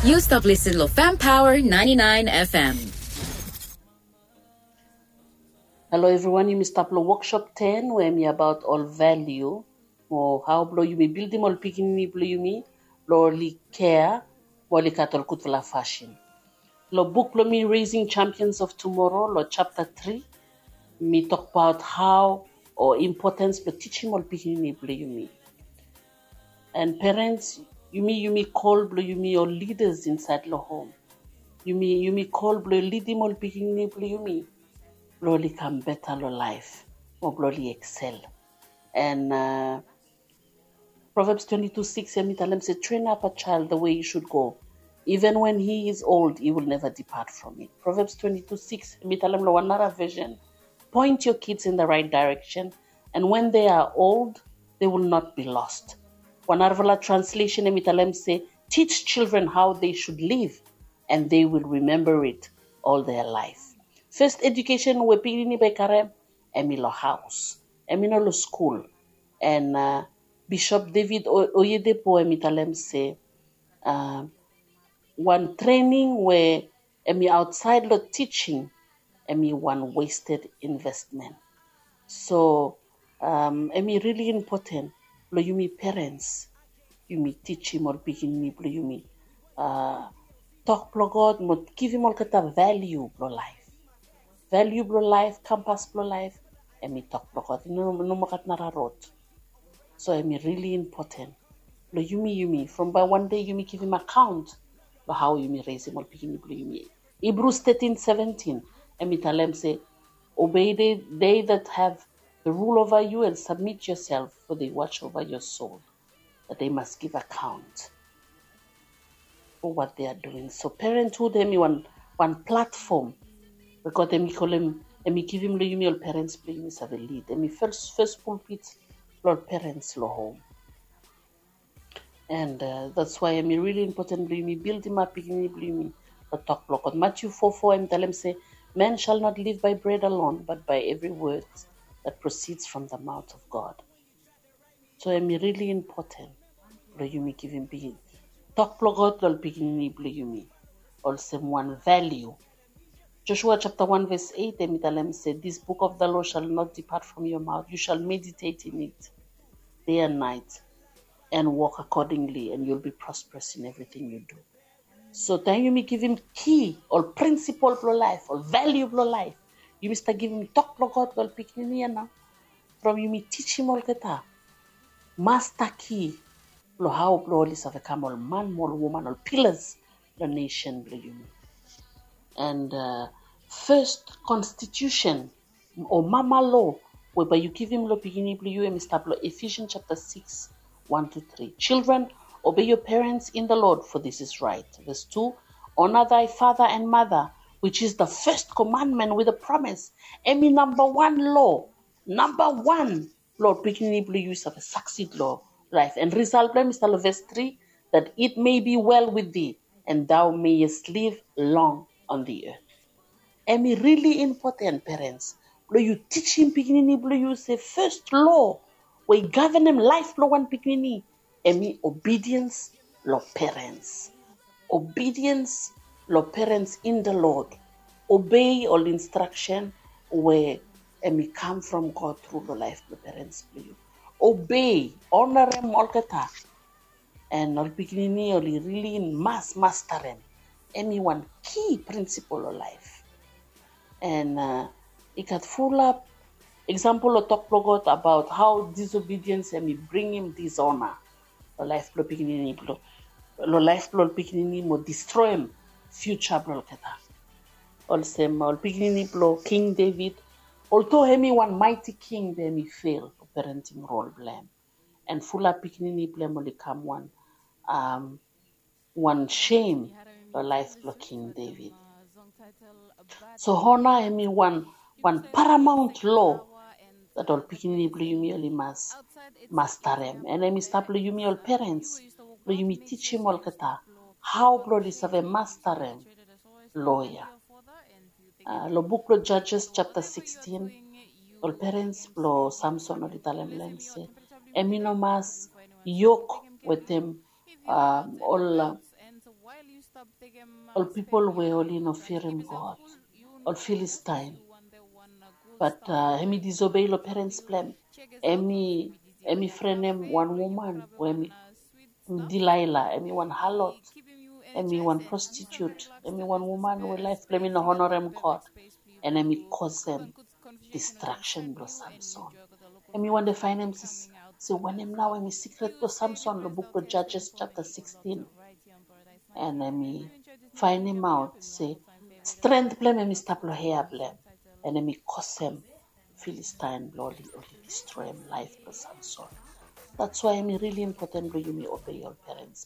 You stop listening to Fam Power 99 FM. Hello everyone, you stop the workshop 10 where me about all value or how blow you me build them all picking me blow you me lorly care wali katol kutla fashion. Lo book blow me raising champions of tomorrow, lo chapter 3. Me talk about how or importance of teaching all picking me blow you me. And parents, you me call blow you me or leaders inside the home. You me call blow lead them all picking me blow you me. Bloody come better lo life or bloody excel. And Proverbs 22:6 tell him say train up a child the way he should go. Even when he is old, he will never depart from it. Proverbs 22:6 tell him another version. Point your kids in the right direction, and when they are old, they will not be lost. One other translation tell him say teach children how they should live, and they will remember it all their life. First education we pigini by Karem, Emilo house, Emilo school, and Bishop David Oyedepo emitalem say one training where emi outside lo teaching, emi one wasted investment. So emi really important. Lo you parents, you me teach him or pigini lo you me talk pro God, mo give him all kata value pro life. Valuable life, campus pro life, and me talk about no makat nara road. So I really important. Lo you from by one day you me give him account for how you me raise him or picking you me. Hebrews 13:17, and me tell them say, obey they that have the rule over you and submit yourself, for they watch over your soul, that they must give account for what they are doing. So parenthood, me one platform. Because they call him, and me give him lo you all parents play me as a lead. And me first pulpit, Lord parents lo home. And that's why I really important me build him up, me but talk block. Matthew 4:4 and tell him say, man shall not live by bread alone, but by every word that proceeds from the mouth of God. So I really important. Lo you me give him big talk block all picking me also one value. Joshua chapter 1:8, Emitalem said, this book of the law shall not depart from your mouth. You shall meditate in it day and night and walk accordingly, and you'll be prosperous in everything you do. So then you may give him key or principle for life or valuable life. You must give him talk for God while picking now. From you may teach him all that. Master key for how glorious of a camel, man, more woman, or pillars the nation you may. And first constitution or mama law, whereby you give him law beginning you establish Ephesians chapter 6:1-3. Children, obey your parents in the Lord, for this is right. Verse 2, honor thy father and mother, which is the first commandment with a promise. Number one law, Lord beginning you have a succeed law life. And result Mr. verse 3, that it may be well with thee, and thou mayest live long on the earth. Really important, parents. You teach him beginning, you say first law, we govern him life law one beginning. Obedience, law parents. Obedience, law parents in the Lord. Obey all instruction where come from God through the life the parents you. Obey, honor him all kata. And all beginning only really master him. One key principle of life. And it got full up example of talk about how disobedience and bring him dishonor. The life blow beginning will destroy him future blow kata. Also beginning blow King David. Although he one mighty king, then he failed parenting role blame. And full up beginning blame will come one shame the life blow King David. So honor one paramount law that all picking you only must master him. And I start you me all parents, you me teach him all kata how blood is of a master him lawyer. Lo book lo Judges chapter 16, all parents lo Samson or Italem lense. Emino mas yoke with him all All people were all in fear him God, all Philistine. But hemi disobey lo parents' plan. Emi friend him one woman, emi Delilah, emi one harlot, emi one prostitute, emi one woman who life blame in honor him God, and emi cause him distraction lo Samson. Emi one define him say when him now emi secret lo Samson lo book lo Judges chapter 16, and emi find him out say strength blame emi stop lo hair blame, and emi cause him Philistine bloody only destroy him life lo Samson. That's why it's really important that you obey your parents.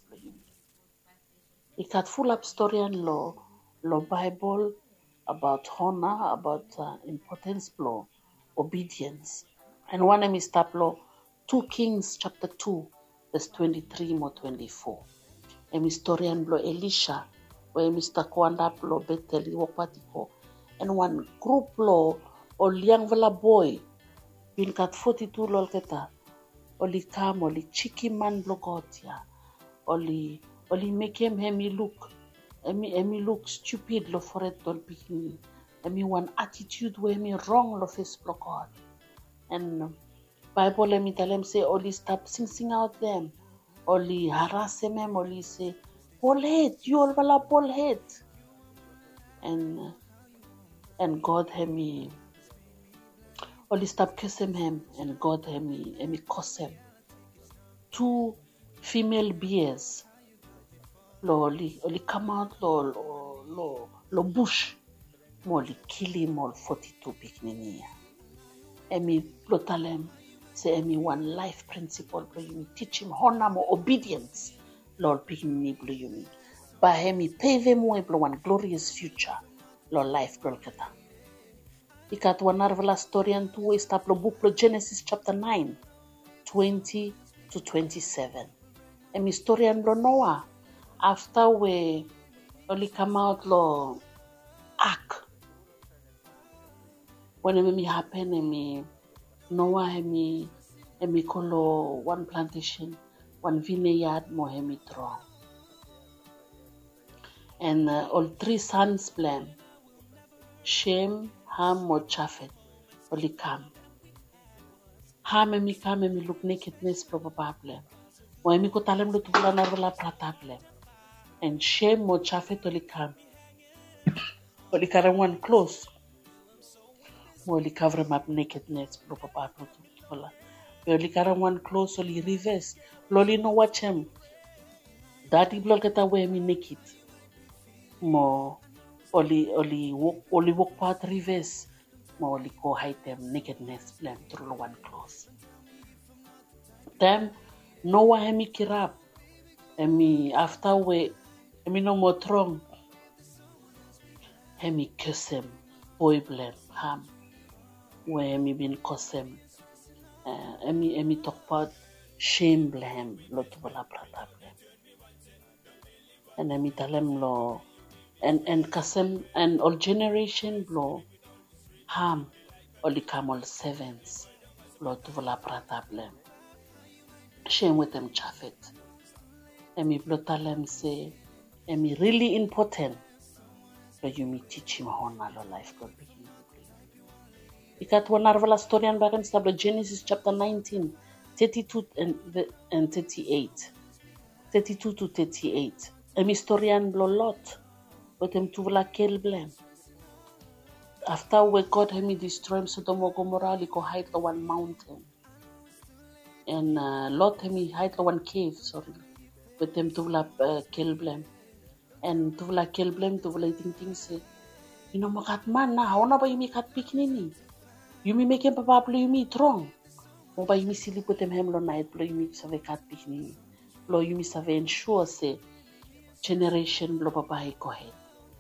It got full up story and law Bible about honor, about importance law, obedience. And one name is tap law 2 Kings chapter 2, verse 23 more 24. And historian law Elisha, where Mr. Kwanda law Bethel Wapatiko, and one group law or young villa boy been got 42 lol keta. Oli come, oli cheeky man blogotia, oli make him look, look stupid lo for it dol bikini, one attitude where me wrong lo face blogod, and Bible me tell him say oli stop sing out them, oli harass him, oli say ball head, you all wala ball head, and God me. Only stop kissing him, and God me curse him. 2 female bears, only come out lo bush, only kill him all 42 bikini. Emi tell him say emi one life principle, bro you teach him honor more obedience, Lord bikini bro you me. By emi pave him way bro one glorious future, Lord life bro kata. Ikat wanarvala story and two ways tap lo book lo Genesis chapter 9, 20 to 27. And story and lo Noah after we only come out lo ark. When emi happen emi Noah emi kolo one plantation, one vineyard mo emi draw. And all 3 sons blame Shem, Ham or Chafet, only come. Ham emi come emi look nakedness probable. Mo emi ko talem lo tubula narvala pratable. And Shem or Chafet only come. Only carry one clothes. Mo only cover him up nakedness probable tubula. We only carry one clothes only reverse. Loli no watch him. Daddy blood get away me naked. Mo only walk part reverse, more only go hide them nakedness blame through one clothes. Them Noah hemi kirap, hemi after we hemi no more strong, hemi curse him, boy blame ham, where hemi been curse him, hemi talk about shame blame, lot wala brata blame, and hemi tell him lo. And Kasem and all generation blow Ham only come all servants blow to vola prata blem. Shame with them Chafet. Emi blow talem say emi really important but you me teach him honor lo life God begin. Ikat one arvala story and bagan stablo Genesis chapter 19, 32 and 38. 32 to 38. Emi historian blow Lot. But him to la kill blame. After we God him destroy Sodom and Gomorrah, he go hide the one mountain. And Lot him hide the one cave, sorry. But him to la kill blame. And to la kill blame to la things say, you know makat man na, how na ba yumi kat piknini? Yumi make him papa play yumi wrong. Mo ba yumi sili put him lo night play yumi save kat piknini. Lo yumi save ensure say generation lo papa he go ahead.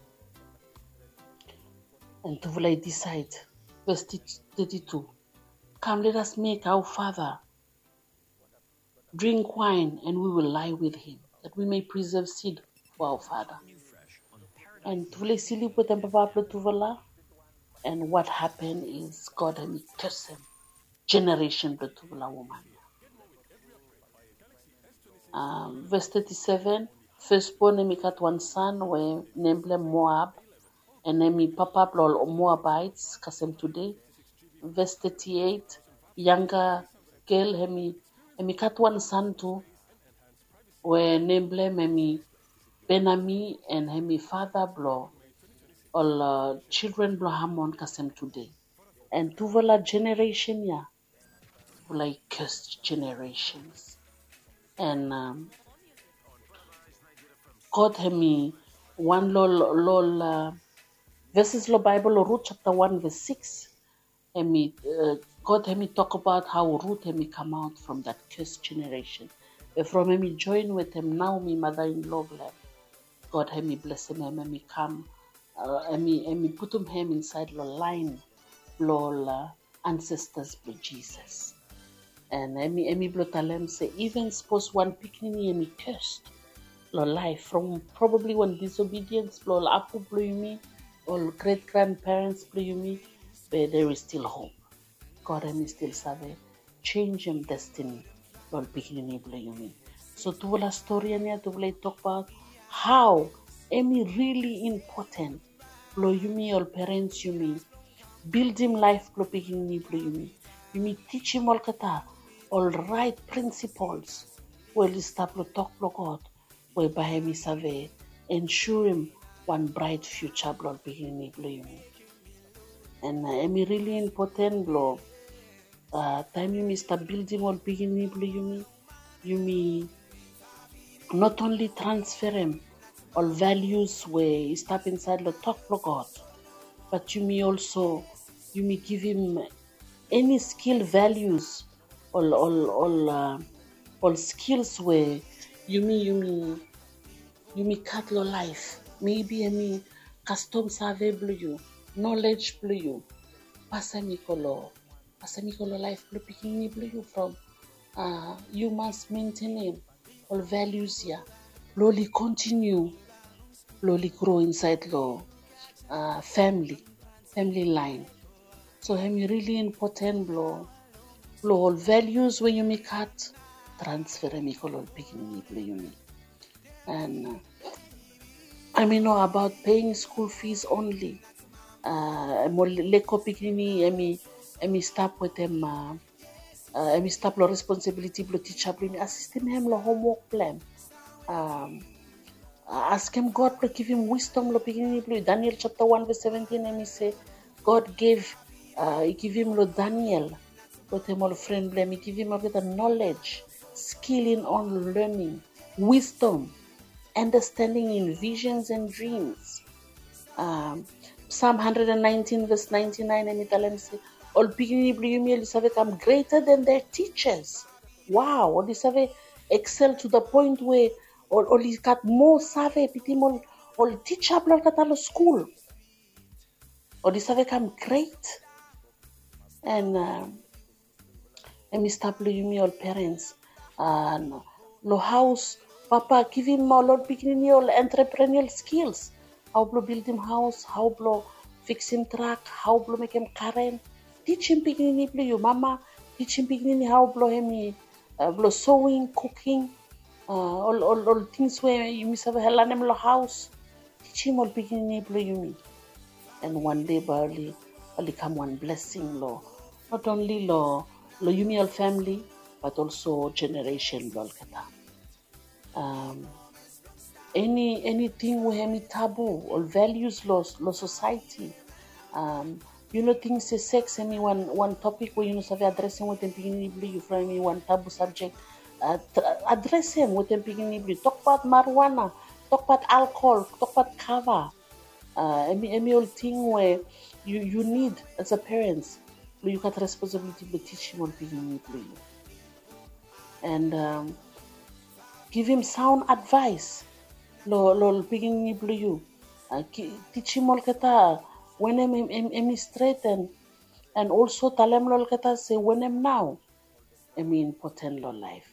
And to will I decide, verse 32, come let us make our father drink wine and we will lie with him, that we may preserve seed for our father. And to will I sleep with them, and what happened is God and curse him, generation to woman. Verse 37, Firstborn emi got one son we named him Moab, and emi papa blol Moabites kasem today. Verse 38, younger girl emi got one son too, we named him emi Benami, and emi father blow all children blow Hamon kasem today. And tuvala generation ya, like cursed generations. And God hemi one lol verses lo Bible Ruth chapter 1 verse 6. God hemi talk about how Ruth hemi come out from that cursed generation. From hemi join with him now me mother-in-law God hemi bless him hemi come hemi put him inside the line lo ancestors by Jesus. And emi blotalem say even suppose one picnic emi cursed lo life from probably one disobedience lo apu blumi or great grandparents blumi, but there is still hope. God emi still save change him destiny lo picnic blumi. So to la story ania to talk about how emi really important lo yumi or parents yumi build him life lo picnic blumi. Yumi teach him all kata all right principles well stop lo talk lo God whereby him save ensure him one bright future blood beginning blowing. And emi really important blow time you start building all beginning blowing you not only transfer him all values where step inside the talk lo God, but you may also give him any skill values all skills where you may cut your life. Maybe custom survey blue you, knowledge blue you, pasamikolo life blue picking blue you from you must maintain all values here. Slowly continue, slowly grow inside the family line. So I'm really important blow all values when you make cut transfer all picking blue you. And I may know about paying school fees only. Leko pikini emi stop with them. Emi stop lo responsibility lo teacher bring assist him lo homework plan. Ask him God to give him wisdom lo pikini. Daniel chapter 1 verse 17 emi say God gave he give him lo Daniel with him all friend blame. He give him all the knowledge, skill in on learning, wisdom, understanding in visions and dreams. Psalm 119 verse 99 and Italian say all I'm greater than their teachers. Wow, or they excel to the point where or he got more save pitimol or teacher blood katalo school. Or they come great. And Mr. Blumi all parents no house Papa give him all all entrepreneurial skills. How to build him house, how to fix him truck, how to make him current. Teach him beginning you mama, teach him beginning how to him sewing, cooking, all things where you miss have hell him house. Teach him all beginning you. And one day barely come one blessing law. Not only law yumial family, but also generation lol kata. Anything we have taboo or values lost society. Things say sex one topic where addressing with them beginning you from one taboo subject. Address him with them beginning talk about marijuana, talk about alcohol, talk about cover. Any old thing where you need as a parents, you got responsibility to teach him on beginning you. And give him sound advice. Lo beginning you. Teach him all kata when I'm straight and also tell him lol kata say when I'm now. Important lo life.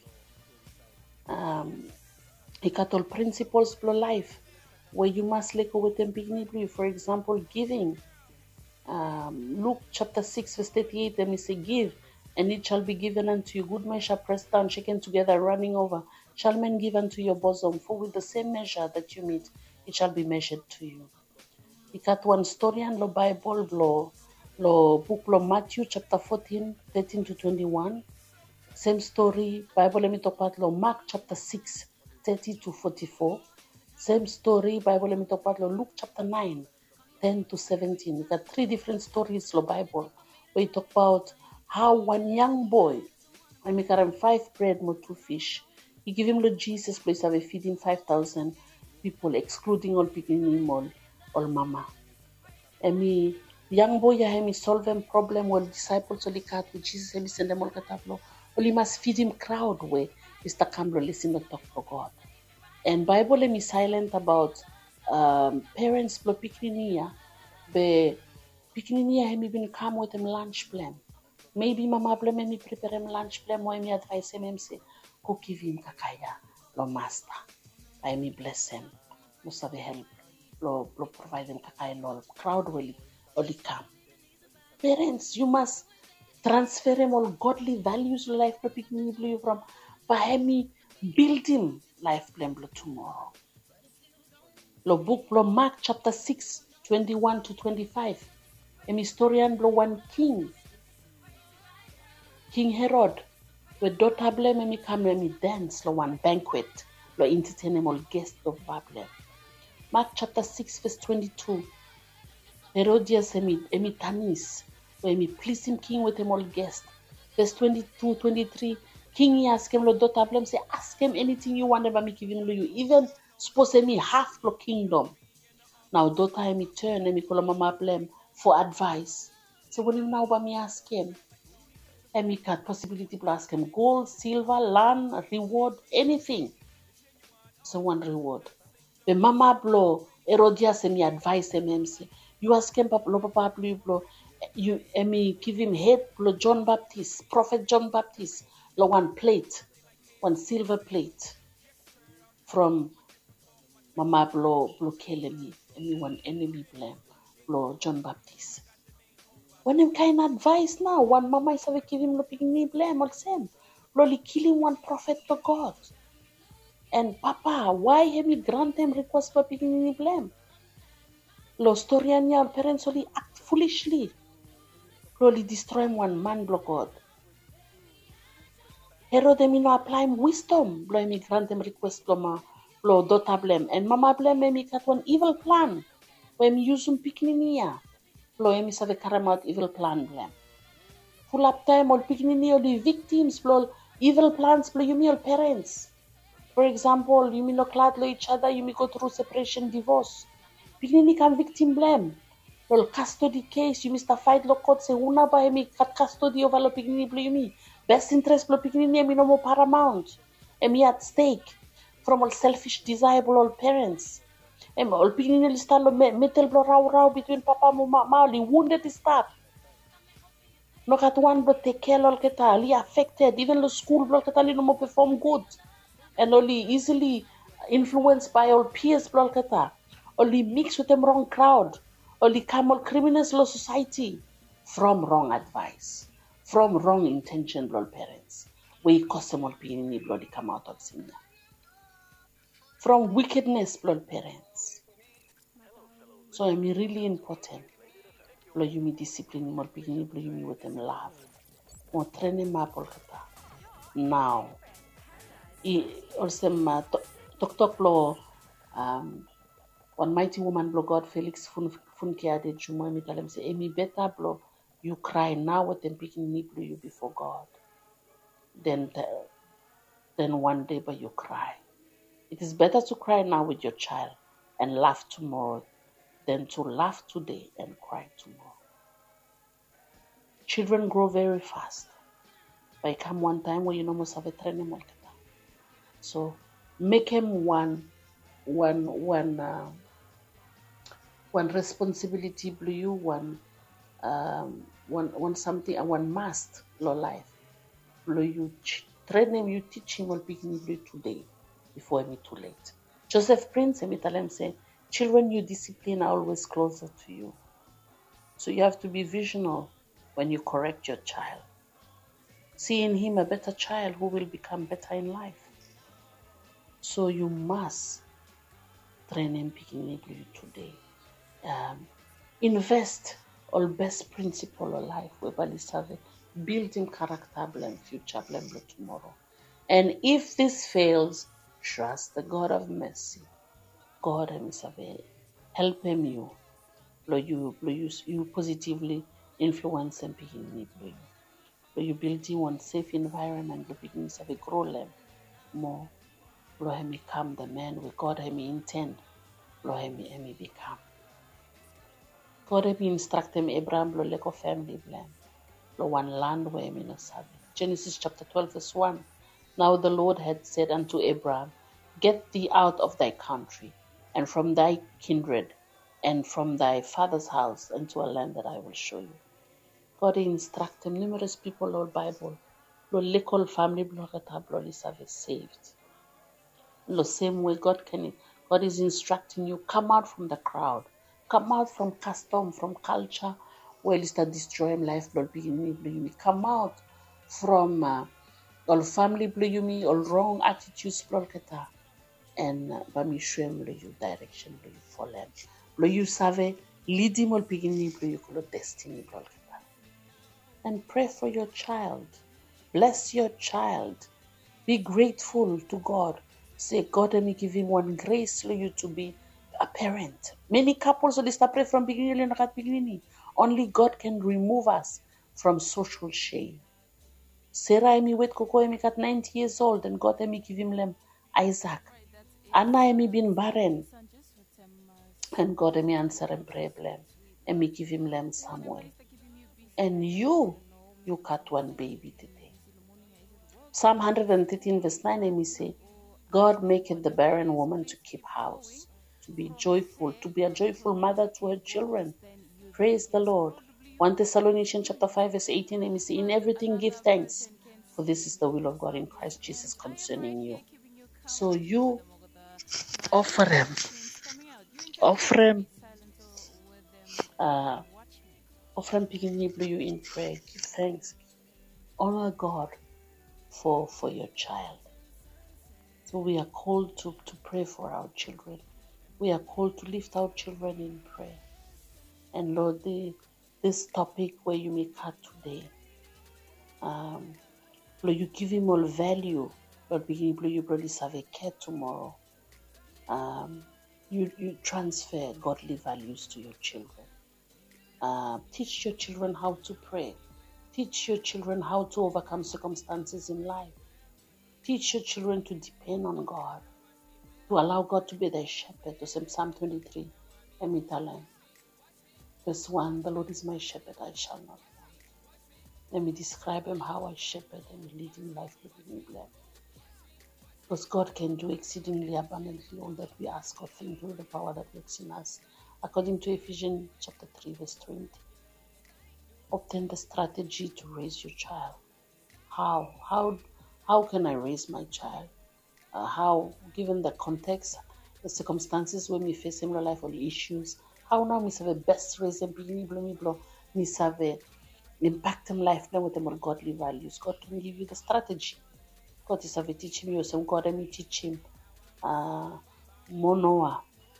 He got all principles for life where you must let go with them beginning you. For example, giving. Luke chapter 6 verse 38, let me say, give, and it shall be given unto you. Good measure, pressed down, shaken together, running over, shall men give unto your bosom, for with the same measure that you meet, it shall be measured to you. Ikat one story and lo Bible lo book lo Matthew chapter 14, 13 to 21. Same story, Bible let me talk about lo Mark chapter 6, 30 to 44. Same story, Bible let me talk about lo Luke chapter 9, 10 to 17. You got three different stories lo Bible where you talk about how one young boy, when we got him 5 bread more 2 fish, he give him lo Jesus place have a feeding 5,000 people, excluding all beginning all mama. And me young boy ya hemi solve him problem when disciples only cat with Jesus hemi send them all katablo. Only must feed him crowd way Mr. Campbell listen to talk for God. And Bible let me silent about parents blo pikninia be pikninia hemi been come with him lunch plan. Maybe mama blame me prepare him lunch plan why me advise him say go give him kakaya lo master. I me bless him. Must have help. Lo provide them kakaya lo crowd will only come. Parents, you must transfer him all godly values life to pick me blue from Bahemi build him life plan tomorrow. Lo book lo Mark chapter 6, 21 to 25. A historian lo one king. King Herod, with daughter blame me come me dance lo one banquet, lo entertain him all guests of Babylon. Mark chapter 6 verse 22. Herodias emi tanis, where me please him king with him all guests. Verse 22, 23. King he ask him lo daughter blame say ask him anything you want about me giving you. Even suppose me half lo kingdom. Now daughter me turn and me call mama blame for advice. So when you now about me ask him. And we got possibility to ask him gold, silver, land, reward, anything. So one reward. The mama blow, Herodias and me advise him say, you ask him papa blow, you and me give him head blow John Baptist, Prophet John Baptist, lo one plate, one silver plate from mama blow kill me, and me one enemy blame, blow John Baptist. When him kind advice now, one mama is have give him lo picking blame all same. Loli killing one prophet to God. And Papa, why have me grant him request for picking blame? Lo storianya parents only act foolishly. Loli destroy one man blo God. Herod me no apply him wisdom. Blo me grant him request blo daughter blame. And mama blame me got one evil plan. When me use him picking Lo emi save carry out evil plan blame. Full up time all picking all the victims blow evil plans blow you me all parents. For example, you may not clad each other, you may go through separation, divorce. Picking can victim blame. Well, custody case, you must fight lo court say una ba me cut custody over lo picking blow you me. Best interest blow picking me no more paramount. Emi at stake from all selfish desirable all parents. All picking start metal blow row between papa and mama, only wounded start. No cat one but take care all keta, li affected, even the school blow keta li no more perform good. And only easily influenced by all peers blow keta. Only mix with them wrong crowd. Only come all criminals law society from wrong advice, from wrong intention blow parents. We cause them all picking bloody come out of sin. From wickedness blood parents. So I'm really important. Blood you me discipline more beginning blood you me with them love. More training my polkata. Now. Also tok blow one mighty woman blow God Felix Funkia de Juma me tell him say Amy better blow you cry now with them picking me blow you before God. Then one day but you cry. It is better to cry now with your child and laugh tomorrow than to laugh today and cry tomorrow. Children grow very fast. But come one time where you know must have a training. So make him one responsibility blue you one something and one must blow life. Blow you train him, you teach him all beginning blue today. Before it be too late. Joseph Prince and tell him say, children you discipline are always closer to you. So you have to be visional when you correct your child. See in him a better child who will become better in life. So you must train him picking today. Invest all best principle of life we bali serve, build him character blame future blame tomorrow. And if this fails, trust the God of mercy. God himself help him you positively influence and picking you build him one safe environment picking grow them more him become the man we God him intend him become. God him instruct him Abraham leko family blame one land where him in Genesis chapter 12 verse 1. Now the Lord had said unto Abraham, get thee out of thy country and from thy kindred and from thy father's house into a land that I will show you. God instruct him numerous people Lord Bible lo local family saved. The same way God is instructing you, come out from the crowd, come out from custom, from culture, where you start destroying life, Lord, come out from all family, all wrong attitudes, and bami shwem you direction, you follow, you serve, lead him all beginning, you destiny, and pray for your child, bless your child, be grateful to God. Say, God, let me give him one grace for you to be a parent. Many couples will pray from beginning. Only God can remove us from social shame. Sarah emi wait koko emi kat 90 years old and God emi give him Isaac. Anna emi been barren. And God emi answer and pray blem. Emi give him Samuel. And you cut one baby today. Psalm 113 verse 9 emi say, God maketh the barren woman to keep house, to be joyful, to be a joyful mother to her children. Praise the Lord. 1 Thessalonians chapter 5 verse 18, let me see, in everything give thanks, for this is the will of God in Christ Jesus concerning you. So you offer him picking you in prayer, give thanks, honor God for your child. So we are called to pray for our children. We are called to lift our children in prayer. And Lord, this topic where you may cut today, Lord, you give him all value. Lord, you probably serve a care tomorrow. You transfer godly values to your children. Teach your children how to pray. Teach your children how to overcome circumstances in life. Teach your children to depend on God, to allow God to be their shepherd. To Psalm 23, let me tell them. Verse 1, the Lord is my shepherd, I shall not want. Let me describe him how I shepherd and lead in life living in blessed. Because God can do exceedingly abundantly all that we ask or think through the power that works in us. According to Ephesians chapter 3, verse 20. Obtain the strategy to raise your child. How can I raise my child? How, given the context, the circumstances when we face similar life or issues, how now we serve the best raise and we serve impact in life with more godly values. God can give you the strategy. God is teach him you some God and teach him Monoa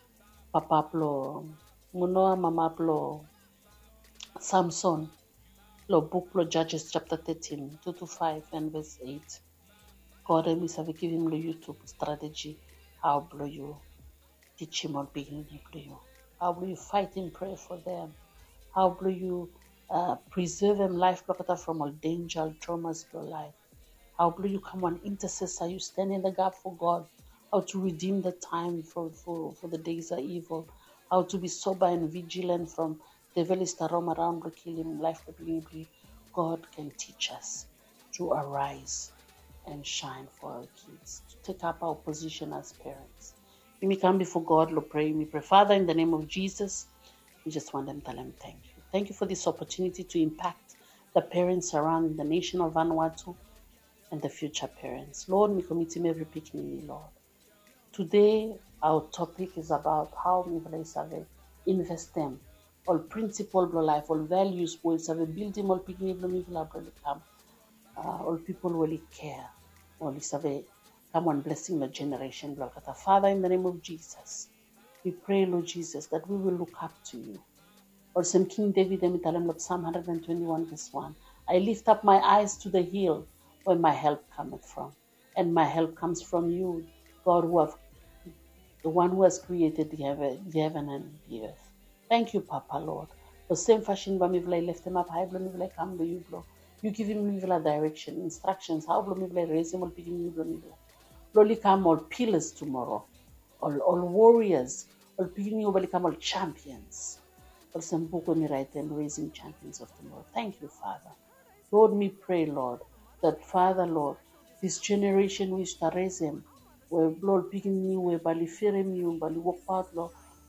Mamaplo Samson Lo book lo Judges chapter 13, 2-5 and verse 8. God and we give him the YouTube strategy. How blow you teach him on being you. How will you fight in prayer for them? How will you preserve them life from all danger, traumas of your life? How will you come on intercessor? You stand in the gap for God. How to redeem the time for the days are evil. How to be sober and vigilant from the devil is to roam around to kill him. Life God can teach us to arise and shine for our kids, to take up our position as parents. We may come before God, Lord, pray. We pray, Father, in the name of Jesus, we just want them to tell him thank you. Thank you for this opportunity to impact the parents around the nation of Vanuatu and the future parents. Lord, we commit him every picnic, Lord. Today, our topic is about how we invest them. All principle of life, all values, will serve build him all picnic, all people will care. All serve Come on, blessing the generation, Lord. Father, in the name of Jesus, we pray, Lord Jesus, that we will look up to you. Or St. King David, Lord, Psalm 121, verse 1. I lift up my eyes to the hill where my help cometh from. And my help comes from you, God, the one who has created the heaven and the earth. Thank you, Papa, Lord. The same fashion, when we lift him up high, when we come to you, Lord. You give him direction, instructions, how we raise him, all picking you, Lord, come all pillars tomorrow, all warriors, all picking you, become all champions. Right and raising champions of tomorrow. Thank you, Father. Lord, me pray, Lord, that Father, Lord, this generation wish to raise him, where Lord picking you, where Bali fear him, you, Bali walk out, Lord,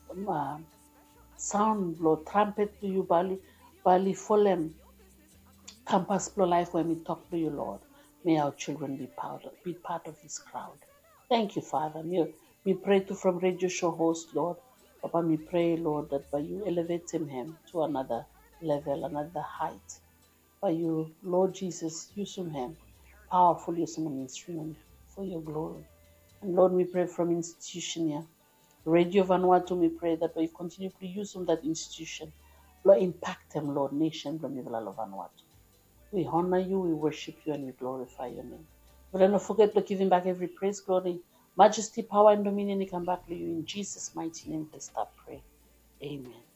sound, Lord, trumpet to you, Bali fall him, campus pro life when we talk to you, Lord. May our children be part of this crowd. Thank you, Father. Me pray to from radio show host, Lord. Papa, me pray, Lord, that by you elevating him to another level, another height. By you, Lord Jesus, use him, powerful use him instrument for your glory. And Lord, we pray from institution here. Radio Vanuatu, we pray that you continue to use him, that institution. Lord, impact him, Lord, nation, Vanuatu. We honor you, we worship you, and we glorify your name. But don't forget to give him back every praise, glory, majesty, power, and dominion. He come back to you in Jesus' mighty name. Let's start pray. Amen.